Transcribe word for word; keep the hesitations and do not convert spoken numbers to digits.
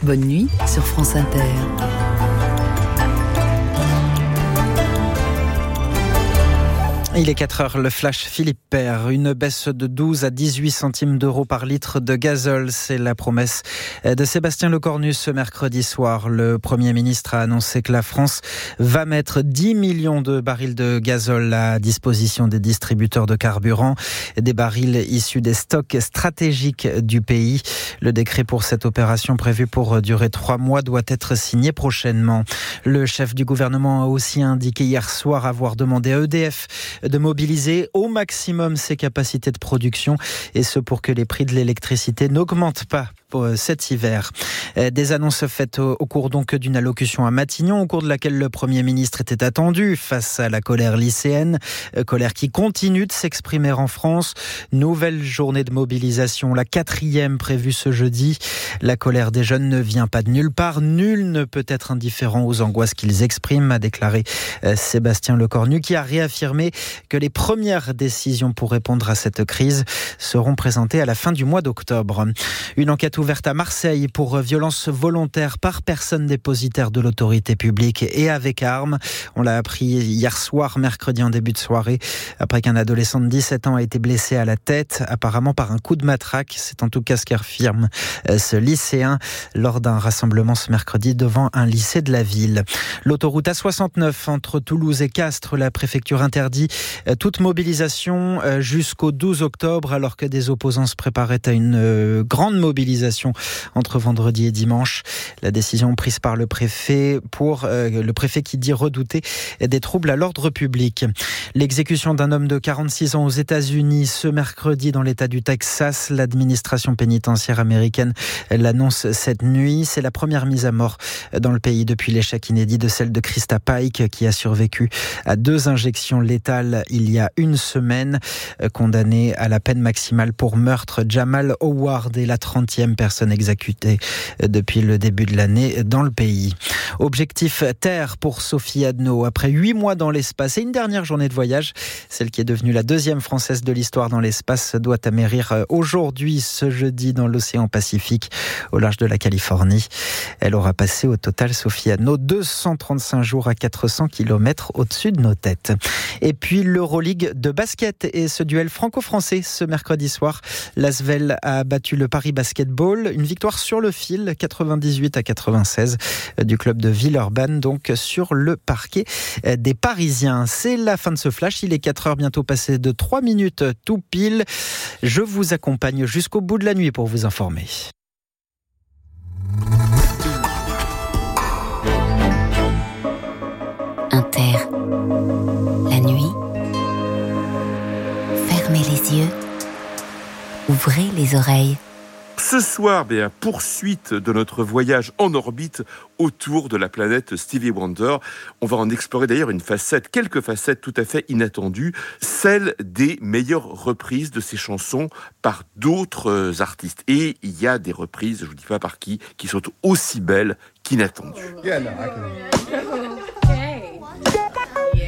Bonne nuit sur France Inter. Il est quatre heures, le flash Philippe Père. Une baisse de douze à dix-huit centimes d'euros par litre de gazole. C'est la promesse de Sébastien Lecornu ce mercredi soir. Le Premier ministre a annoncé que la France va mettre dix millions de barils de gazole à disposition des distributeurs de carburant. Des barils issus des stocks stratégiques du pays. Le décret pour cette opération prévue pour durer trois mois doit être signé prochainement. Le chef du gouvernement a aussi indiqué hier soir avoir demandé à E D F de mobiliser au maximum ses capacités de production et ce pour que les prix de l'électricité n'augmentent pas cet hiver. Des annonces faites au cours donc d'une allocution à Matignon, au cours de laquelle le Premier ministre était attendu face à la colère lycéenne, colère qui continue de s'exprimer en France. Nouvelle journée de mobilisation, la quatrième prévue ce jeudi. La colère des jeunes ne vient pas de nulle part. Nul ne peut être indifférent aux angoisses qu'ils expriment, a déclaré Sébastien Lecornu, qui a réaffirmé que les premières décisions pour répondre à cette crise seront présentées à la fin du mois d'octobre. Une enquête ouverte à Marseille pour violence volontaire par personne dépositaire de l'autorité publique et avec arme. On l'a appris hier soir, mercredi en début de soirée, après qu'un adolescent de dix-sept ans a été blessé à la tête, apparemment par un coup de matraque. C'est en tout cas ce qu'affirme ce lycéen lors d'un rassemblement ce mercredi devant un lycée de la ville. L'autoroute A soixante-neuf entre Toulouse et Castres, la préfecture interdit toute mobilisation jusqu'au douze octobre, alors que des opposants se préparaient à une grande mobilisation entre vendredi et dimanche. La décision prise par le préfet pour euh, le préfet qui dit redouter des troubles à l'ordre public. L'exécution d'un homme de quarante-six ans aux États-Unis ce mercredi dans l'État du Texas. L'administration pénitentiaire américaine l'annonce cette nuit. C'est la première mise à mort dans le pays depuis l'échec inédit de celle de Krista Pike, qui a survécu à deux injections létales il y a une semaine. Condamné à la peine maximale pour meurtre, Jamal Howard est la trentième personne exécutée depuis le début de l'année dans le pays. Objectif Terre pour Sophie Adno. Après huit mois dans l'espace et une dernière journée de voyage, celle qui est devenue la deuxième française de l'histoire dans l'espace doit atterrir aujourd'hui, ce jeudi, dans l'océan Pacifique, au large de la Californie. Elle aura passé au total, Sophie Adno, deux cent trente-cinq jours à quatre cents kilomètres au-dessus de nos têtes. Et puis l'Euroleague de basket et ce duel franco-français ce mercredi soir. L'Asvel a battu le Paris Basketball. Une victoire sur le fil, quatre-vingt-dix-huit à quatre-vingt-seize du club de Villeurbanne, donc sur le parquet des Parisiens. C'est la fin de ce flash. Il est quatre heures bientôt passé de trois minutes tout pile. Je vous accompagne jusqu'au bout de la nuit pour vous informer. Inter, la nuit, fermez les yeux, ouvrez les oreilles. Ce soir, bien, poursuite de notre voyage en orbite autour de la planète Stevie Wonder. On va en explorer d'ailleurs une facette, quelques facettes tout à fait inattendues, celle des meilleures reprises de ses chansons par d'autres artistes. Et il y a des reprises, je ne vous dis pas par qui, qui sont aussi belles qu'inattendues. Yeah, no, I can...